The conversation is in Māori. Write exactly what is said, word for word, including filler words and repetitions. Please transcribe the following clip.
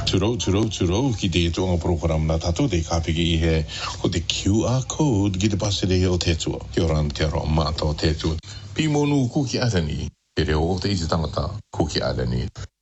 주로 주로 주로 기대 좀 프로그램 나 다도 데 카피기 해 호데 큐알 코드 기대 바스데 호테초 교란 캐로 마토 테초 피모누 쿠키 아다니 데레오 데 이즈당다 쿠키 아다니